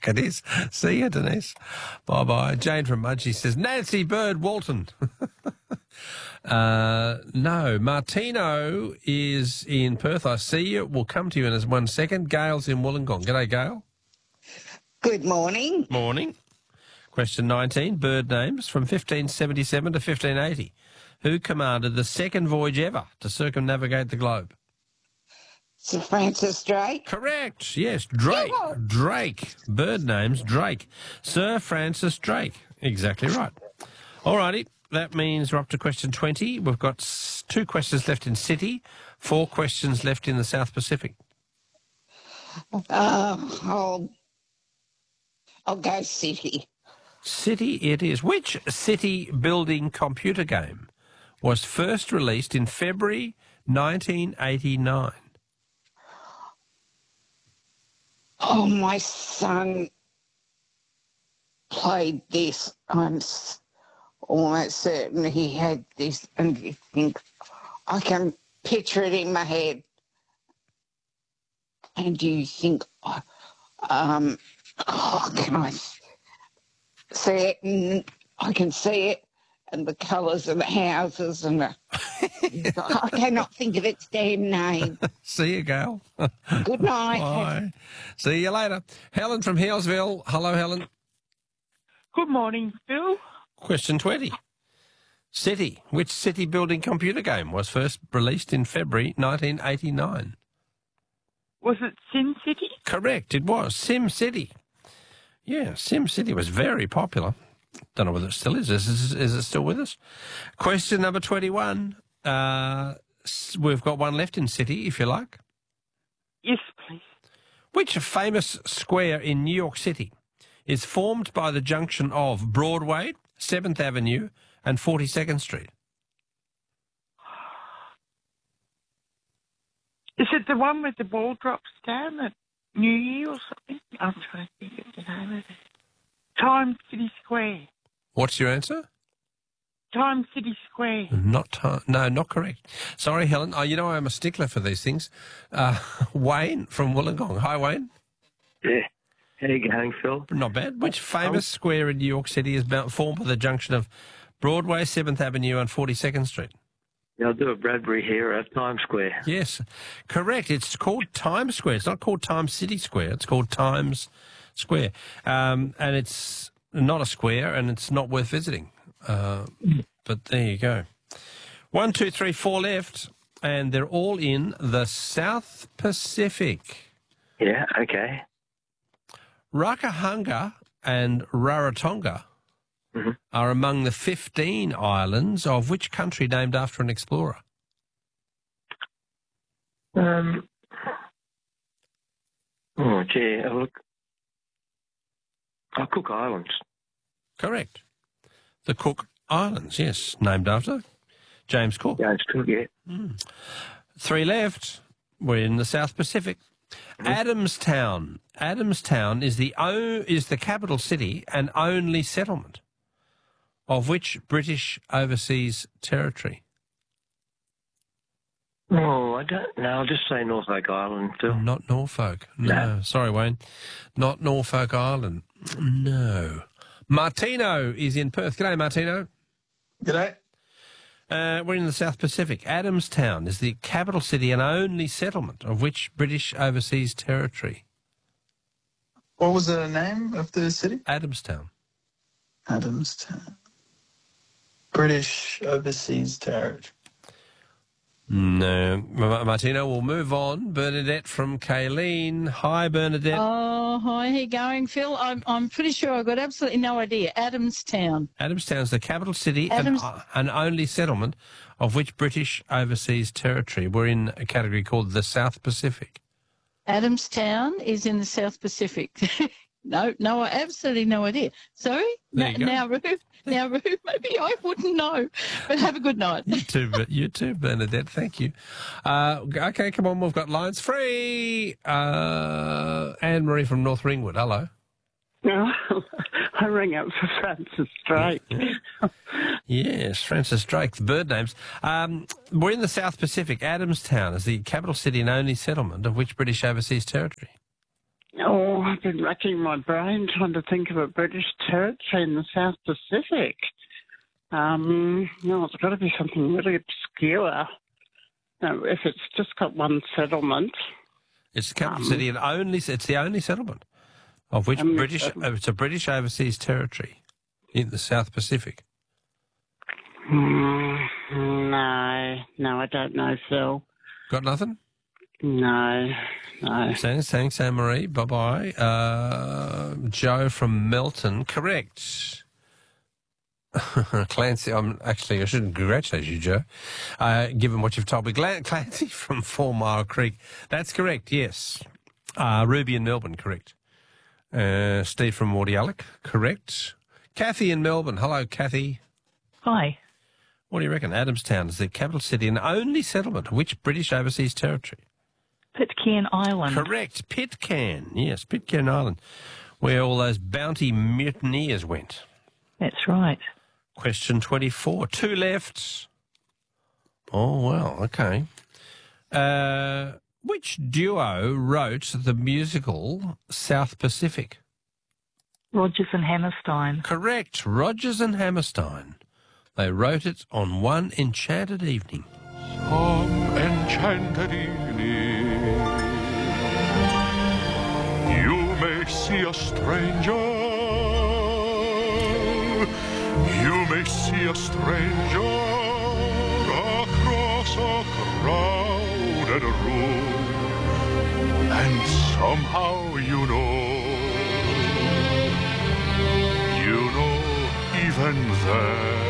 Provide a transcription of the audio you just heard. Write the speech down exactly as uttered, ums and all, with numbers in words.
it is. See you, Denise. Bye-bye. Jane from Mudgee says, Nancy Bird Walton. uh, no, Martino is in Perth. I see you. We'll come to you in one second. Gail's in Wollongong. G'day, Gail. Good morning. Morning. Question nineteen, bird names from fifteen seventy-seven to fifteen eighty. Who commanded the second voyage ever to circumnavigate the globe? Sir Francis Drake. Correct. Yes, Drake. Yeah. Drake. Bird names, Drake. Sir Francis Drake. Exactly right. All righty. That means we're up to question twenty. We've got s- two questions left in City, four questions left in the South Pacific. Uh, I'll, I'll go City. City it is. Which city-building computer game was first released in February nineteen eighty-nine? Oh, my son played this. I'm s- almost certain he had this, and you think I can picture it in my head. And you think, oh, um, oh, can I s- see it? And I can see it, and the colours of the houses, and the, I cannot think of its damn name. See you, Gail. Good night. Bye. See you later. Helen from Healesville. Hello, Helen. Good morning, Phil. Question twenty. City. Which city-building computer game was first released in February nineteen eighty-nine? Was it Sin City? Correct, it was. Sim City. Yeah, Sim City was very popular. Don't know whether it still is. Is, is, is it still with us? Question number twenty-one. Uh, s- we've got one left in City, if you like. Yes, please. Which famous square in New York City is formed by the junction of Broadway, seventh Avenue and forty-second Street? Is it the one where the ball drops down at New Year or something? I'm trying to think of the name of it. Time City Square. What's your answer? Time City Square. Not ti- no, not correct. Sorry, Helen. Oh, you know I'm a stickler for these things. Uh, Wayne from Wollongong. Hi, Wayne. Yeah. How you going, Phil? Not bad. Which famous square in New York City is about, formed by the junction of Broadway, seventh Avenue and forty-second Street? Yeah, I'll do a Bradbury here at Times Square. Yes, correct. It's called Times Square. It's not called Times City Square. It's called Times Square. Um, and it's not a square and it's not worth visiting. Uh, but there you go. One, two, three, four left, and they're all in the South Pacific. Yeah, okay. Rakahanga and Rarotonga Mm-hmm. are among the fifteen islands of which country named after an explorer? Um. Oh, gee, oh, look. Oh, Cook Islands. Correct. The Cook Islands, yes, named after James Cook. Yeah, it's Cook, yeah. Mm. Three left. We're in the South Pacific. Mm-hmm. Adamstown. Adamstown is the o- is the capital city and only settlement of which British overseas territory? Oh, I don't know. I'll just say Norfolk Island, Phil. Not Norfolk. No. No. Sorry, Wayne. Not Norfolk Island. No. Martino is in Perth. G'day, Martino. G'day. Uh, we're in the South Pacific. Adamstown is the capital city and only settlement of which British overseas territory? What was the name of the city? Adamstown. Adamstown. British Overseas Territory. No. Ma- Martino, we'll move on. Bernadette from Kayleen. Hi, Bernadette. Oh, hi, how you going, Phil? I'm, I'm pretty sure I've got absolutely no idea. Adamstown. Adamstown is the capital city and, Adams- uh, and only settlement of which British overseas territory? We're in a category called the South Pacific. Adamstown is in the South Pacific. no, no, I absolutely no idea. Sorry? There you go. Now, Roo, now, Roo, maybe I wouldn't know. But have a good night. You too, Ber- you too, Bernadette. Thank you. Uh, okay, come on. We've got lines free. Uh, Anne-Marie from North Ringwood. Hello. No, I rang up for Francis Drake. Yes, Francis Drake, the bird names. Um, we're in the South Pacific. Adamstown is the capital city and only settlement of which British overseas territory? Oh, I've been racking my brain trying to think of a British territory in the South Pacific. Um, no, it's got to be something really obscure. No, if it's just got one settlement. It's the capital Um, city and only it's the only settlement of which Only British settlement. uh, it's a British overseas territory in the South Pacific. Mm, no, no, I don't know, Phil. Got nothing? No, no. Thanks, thanks, Anne Marie. Bye bye. Uh, Joe from Melton, correct. Clancy, I'm actually I shouldn't congratulate you, Joe. Uh, given what you've told me, Glan- Clancy from Four Mile Creek. That's correct. Yes. Uh, Ruby in Melbourne, correct. Uh, Steve from Mordialloc, correct. Kathy in Melbourne. Hello, Kathy. Hi. What do you reckon? Adamstown is the capital city and only settlement of which British overseas territory? Pitcairn Island. Correct. Pitcairn. Yes, Pitcairn Island, where all those bounty mutineers went. That's right. Question twenty-four. Two left. Oh, well, okay. Uh, which duo wrote the musical South Pacific? Rogers and Hammerstein. Correct. Rogers and Hammerstein. They wrote it on one enchanted evening. Some enchanted evening, you may see a stranger. You may see a stranger across a crowded room, and somehow you know, you know even then.